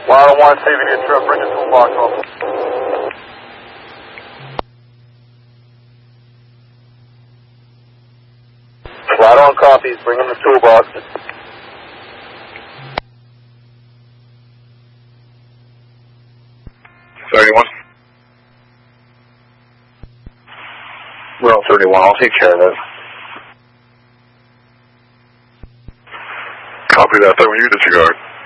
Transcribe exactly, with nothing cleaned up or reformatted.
Wild one, see if you need a truck, bring a toolbox off. Wild on copies, bring him the toolbox. thirty-one. We're on thirty-one, I'll take care of that. Copy that, that when you disregard.